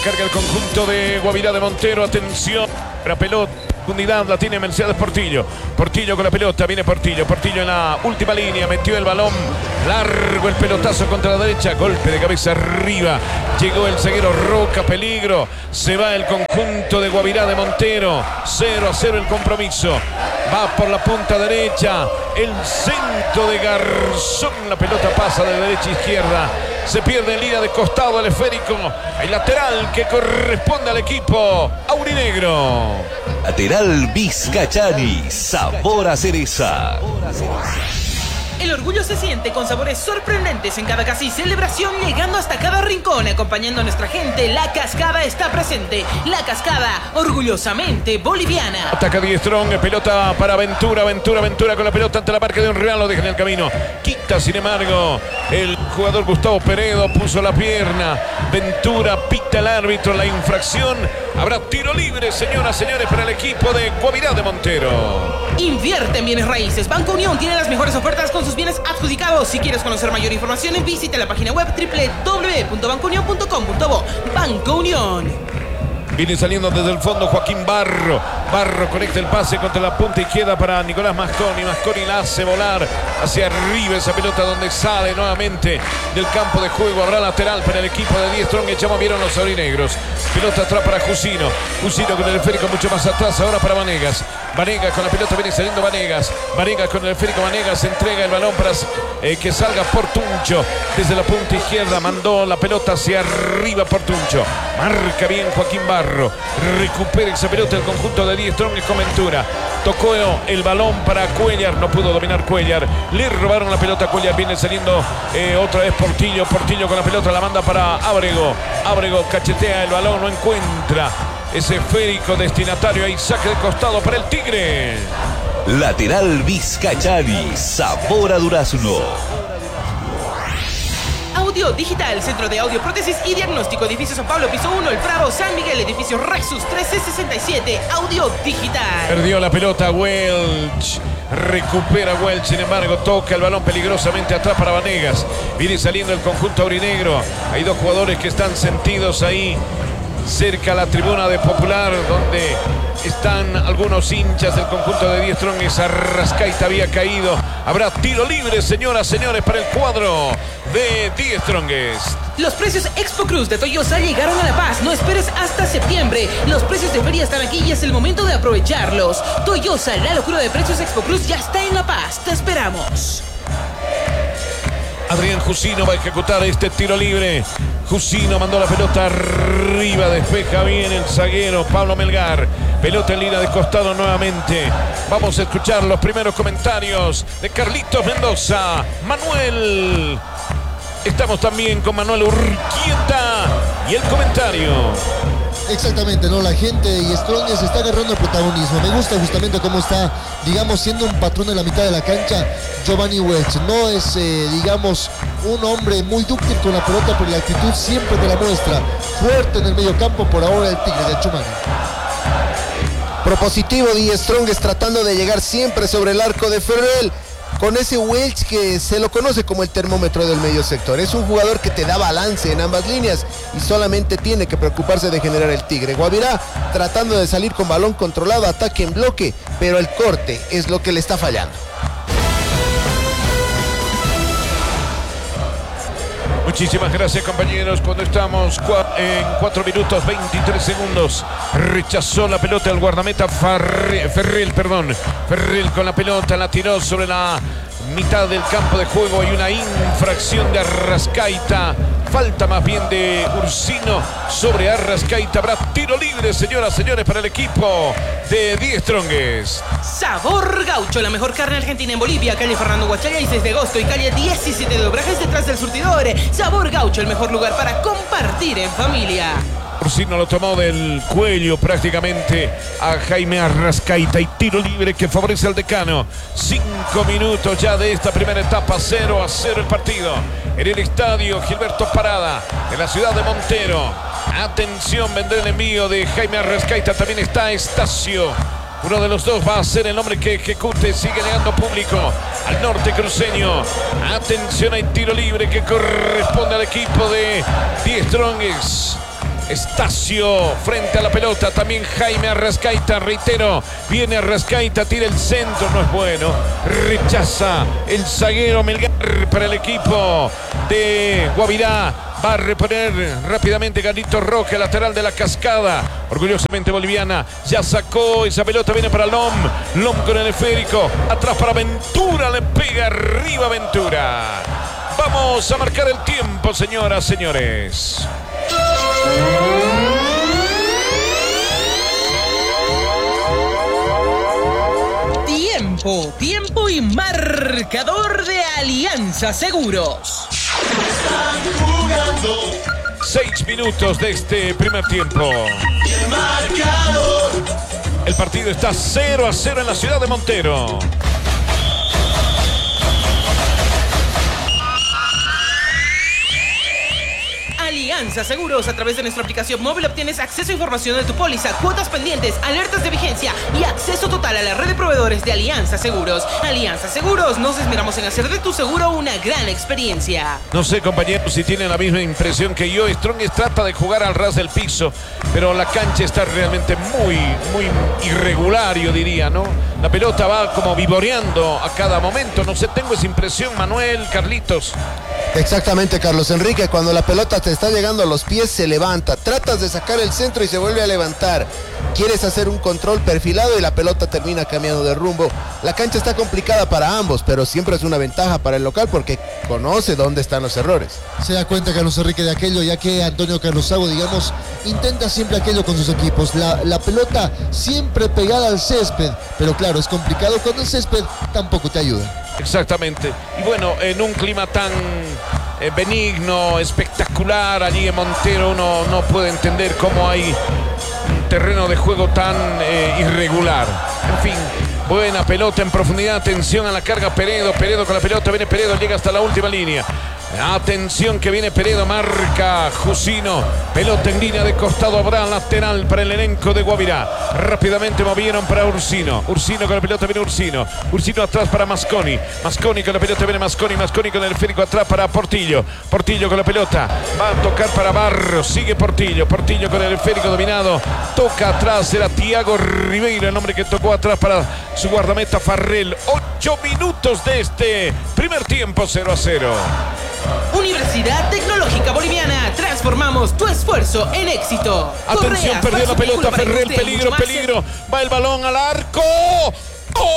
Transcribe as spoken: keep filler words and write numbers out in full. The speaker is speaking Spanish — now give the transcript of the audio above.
carga el conjunto de Guavirá de Montero. Atención, la pelota, profundidad la tiene Mercedes Portillo. Portillo con la pelota, viene Portillo. Portillo en la última línea, metió el balón largo, el pelotazo contra la derecha. Golpe de cabeza arriba. Llegó el zaguero Roca, peligro. Se va el conjunto de Guavirá de Montero. cero a cero el compromiso. Va por la punta derecha. El centro de Garzón. La pelota pasa de derecha a izquierda. Se pierde en línea de costado el esférico. El lateral que corresponde al equipo aurinegro. Lateral Vizcachani, sabor a cereza. El orgullo se siente con sabores sorprendentes en cada casi celebración, llegando hasta cada rincón, acompañando a nuestra gente. La Cascada está presente. La Cascada, orgullosamente boliviana. Ataca Diestrong, pelota para Ventura, Ventura, Ventura con la pelota ante la marca de un rival, lo deja en el camino. Quita, sin embargo, el jugador Gustavo Peredo, puso la pierna. Ventura, pita el árbitro la infracción. Habrá tiro libre, señoras, señores, para el equipo de Guavirá de Montero. Invierte en bienes raíces. Banco Unión tiene las mejores ofertas con sus bienes adjudicados. Si quieres conocer mayor información, visita la página web doble u doble u doble u punto banco unión punto com punto bo. Banco Unión. Viene saliendo desde el fondo Joaquín Barro. Barro conecta el pase contra la punta izquierda para Nicolás Masconi. Masconi la hace volar hacia arriba esa pelota donde sale nuevamente del campo de juego. Habrá lateral para el equipo de Diestrong. Echamos, vieron los aurinegros. Pelota atrás para Jusino. Jusino con el esférico mucho más atrás. Ahora para Vanegas. Vanegas con la pelota, viene saliendo Vanegas. Vanegas con el esférico. Vanegas entrega el balón para eh, que salga Portuncho. Desde la punta izquierda mandó la pelota hacia arriba Portuncho. Marca bien Joaquín Barro. Recupera esa pelota el conjunto de Diestrong con Ventura. Tocó el balón para Cuellar. No pudo dominar Cuellar. Le robaron la pelota a Cuellar. Viene saliendo eh, otra vez Portillo. Portillo con la pelota la manda para Ábrego. Ábrego cachetea el balón. No encuentra ese esférico destinatario. Ahí saque de costado para el Tigre. Lateral Vizcachani, sabor a durazno. Audio Digital, Centro de Audio, Prótesis y Diagnóstico, Edificio San Pablo, Piso uno, El Prado, San Miguel, Edificio Rexus trece sesenta y siete, Audio Digital. Perdió la pelota Welch, recupera Welch, sin embargo toca el balón peligrosamente atrás para Vanegas. Viene saliendo el conjunto aurinegro. Hay dos jugadores que están sentidos ahí cerca a la tribuna de Popular, donde están algunos hinchas del conjunto de Diestrong. Esa Arrascaita había caído. Habrá tiro libre, señoras, señores, para el cuadro de Diestrong. Los precios Expo Cruz de Toyosa llegaron a La Paz. No esperes hasta septiembre. Los precios de feria están aquí y es el momento de aprovecharlos. Toyosa, la locura de precios Expo Cruz ya está en La Paz. Te esperamos. Adrián Jusino va a ejecutar este tiro libre. Jusino mandó la pelota arriba, despeja bien el zaguero Pablo Melgar. Pelota en línea de costado nuevamente. Vamos a escuchar los primeros comentarios de Carlitos Mendoza. Manuel. Estamos también con Manuel Urquieta y el comentario. Exactamente, ¿no? La gente de Diestrong se está agarrando el protagonismo. Me gusta justamente cómo está, digamos, siendo un patrón en la mitad de la cancha Giovanni Welch. No es, eh, digamos, un hombre muy dúctil con la pelota, pero la actitud siempre te la muestra. Fuerte en el medio campo, por ahora el Tigre de Chumani. Propositivo Diestrong es tratando de llegar siempre sobre el arco de Ferrell. Con ese Welch que se lo conoce como el termómetro del medio sector. Es un jugador que te da balance en ambas líneas y solamente tiene que preocuparse de generar el Tigre. Guavirá tratando de salir con balón controlado, ataque en bloque, pero el corte es lo que le está fallando. Muchísimas gracias, compañeros. Cuando estamos en cuatro minutos veintitrés segundos, rechazó la pelota el guardameta Ferrell, perdón. Ferrell con la pelota, la tiró sobre la mitad del campo de juego. Hay una infracción de Arrascaita. Falta más bien de Ursino sobre Arrascaita. Habrá tiro libre, señoras, señores, para el equipo de Diestrong. Sabor Gaucho, la mejor carne argentina en Bolivia. Calle Fernando Guachaya y seis de agosto y calle diecisiete de Obrajes detrás del surtidor. Sabor Gaucho, el mejor lugar para compartir en familia. Ursino lo tomó del cuello prácticamente a Jaime Arrascaita y tiro libre que favorece al decano. Cinco minutos ya de esta primera etapa, cero a cero el partido. En el estadio Gilberto Parada, en la ciudad de Montero. Atención, vendrá el envío de Jaime Arrascaita, también está Estacio. Uno de los dos va a ser el hombre que ejecute. Sigue llegando público al norte cruceño. Atención, hay tiro libre que corresponde al equipo de Diestrong. Estacio frente a la pelota, también Jaime Arrascaita, reitero, viene Arrascaita, tira el centro, no es bueno, rechaza el zaguero Melgar para el equipo de Guavirá. Va a reponer rápidamente Galito Roque, lateral de la Cascada, orgullosamente boliviana. Ya sacó esa pelota, viene para Lom. Lom con el esférico. Atrás para Ventura, le pega arriba Ventura. Vamos a marcar el tiempo, señoras, señores. Tiempo, tiempo y marcador de Alianza Seguros. Seis minutos de este primer tiempo. El partido está cero a cero en la ciudad de Montero. Alianza Seguros, a través de nuestra aplicación móvil obtienes acceso a información de tu póliza, cuotas pendientes, alertas de vigencia y acceso total a la red de proveedores de Alianza Seguros. Alianza Seguros, nos esmeramos en hacer de tu seguro una gran experiencia. No sé, compañeros, si tienen la misma impresión que yo. Strongest trata de jugar al ras del piso, pero la cancha está realmente muy, muy irregular, yo diría, ¿no? La pelota va como vivoreando a cada momento. No sé, tengo esa impresión, Manuel, Carlitos. Exactamente, Carlos Enrique, cuando la pelota te está llegando a los pies se levanta, tratas de sacar el centro y se vuelve a levantar, quieres hacer un control perfilado y la pelota termina cambiando de rumbo. La cancha está complicada para ambos, pero siempre es una ventaja para el local porque conoce dónde están los errores. Se da cuenta Carlos Enrique de aquello, ya que Antonio Carlosago, digamos, intenta siempre aquello con sus equipos, la, la pelota siempre pegada al césped, pero claro, es complicado cuando el césped tampoco te ayuda. Exactamente. Y bueno, en un clima tan eh, benigno, espectacular, allí en Montero, uno no puede entender cómo hay un terreno de juego tan eh, irregular. En fin, buena pelota en profundidad, atención a la carga Peredo, Peredo con la pelota, viene Peredo, llega hasta la última línea. Atención que viene Peredo, marca Jusino, pelota en línea de costado, habrá lateral para el elenco de Guavirá. Rápidamente movieron para Ursino, Ursino con la pelota, viene Ursino, Ursino atrás para Masconi, Masconi con la pelota, viene Masconi, Masconi con el esférico atrás para Portillo, Portillo con la pelota, va a tocar para Barros, sigue Portillo, Portillo con el esférico dominado, toca atrás, era Tiago Ribeiro, el hombre que tocó atrás para su guardameta Farrell. Ocho minutos de este primer tiempo, cero a cero. Universidad Tecnológica Boliviana, transformamos tu esfuerzo en éxito. Atención, Correas, perdió la paso pelota vehículo para Ferrer, que esté peligro, mucho más peligro, va el balón al arco. ¡Gol!